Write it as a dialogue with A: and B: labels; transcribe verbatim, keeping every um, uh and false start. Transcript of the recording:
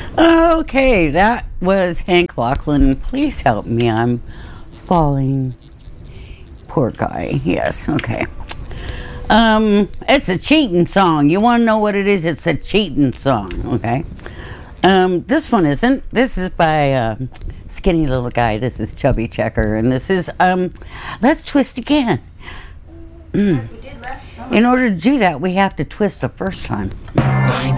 A: Okay, that was Hank Lachlan. Please help me. I'm falling. Poor guy. Yes, okay. Um, it's a cheating song. You want to know what it is? It's a cheating song, okay? Um, this one isn't. This is by uh, Skinny Little Guy. This is Chubby Checker. And this is, um, Let's Twist Again. Mm. In order to do that, we have to twist the first time.
B: nine